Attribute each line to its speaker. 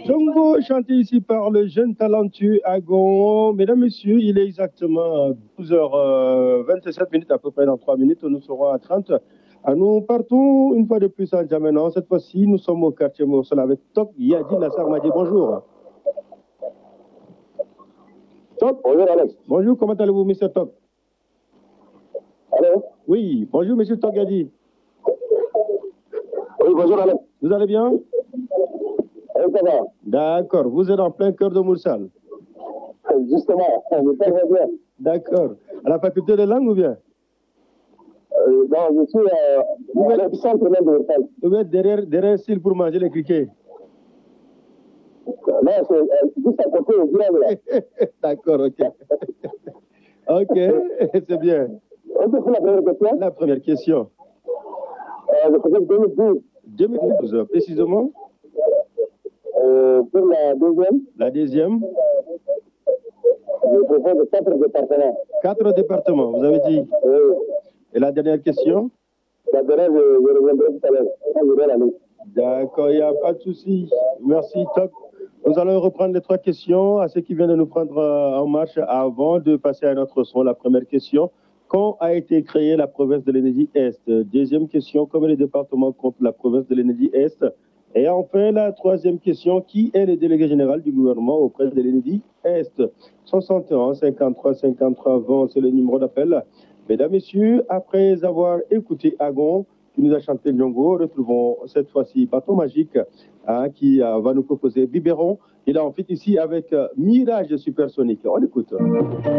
Speaker 1: Djongo, chanté ici par le jeune talentueux Agon. Mesdames, Messieurs, il est exactement 12h27 à peu près. Dans 3 minutes, nous serons à 30. Nous partons une fois de plus en Djamena. Cette fois-ci, nous sommes au quartier Morsol avec Tok Yadi Nassar Madi. Bonjour. Tok.
Speaker 2: Bonjour Alex.
Speaker 1: Bonjour, comment allez-vous, monsieur Tok?
Speaker 2: Allô?
Speaker 1: Oui, bonjour, monsieur Tok Yadi.
Speaker 2: Oui, bonjour Alex.
Speaker 1: Vous allez bien?
Speaker 2: Oui, ça va.
Speaker 1: D'accord, vous êtes en plein cœur de Moursal.
Speaker 2: Justement, je très bien.
Speaker 1: D'accord. À la faculté de langue ou bien?
Speaker 2: Non, je suis à l'épicentre même de Moursal.
Speaker 1: Vous êtes derrière Syl pour manger les criquets.
Speaker 2: Non, c'est juste à côté au village.
Speaker 1: D'accord, ok. Ok, c'est bien.
Speaker 2: On peut faire la première question?
Speaker 1: La première question.
Speaker 2: Je faisais 2012.
Speaker 1: 2012, précisément.
Speaker 2: Pour la deuxième,
Speaker 1: La deuxième.
Speaker 2: je propose 4 départements.
Speaker 1: 4 départements, vous avez dit.
Speaker 2: Oui.
Speaker 1: Et la dernière question?
Speaker 2: La dernière, je reviendrai tout à l'heure. Je vais la liste.
Speaker 1: D'accord, il n'y a pas de souci. Merci, Top. Nous allons reprendre les 3 questions à ceux qui viennent de nous prendre en marche avant de passer à notre son. La première question, quand a été créée la province de l'Énédie Est? Deuxième question, combien de départements compte la province de l'Énédie Est? Et enfin, la troisième question, qui est le délégué général du gouvernement auprès de l'Énédie Est? 61 53 53 20, c'est le numéro d'appel. Mesdames, Messieurs, après avoir écouté Agon, qui nous a chanté Djongo, retrouvons cette fois-ci Bateau Magique, qui va nous proposer Biberon. Il est en fait ici avec Mirage Supersonique. On écoute.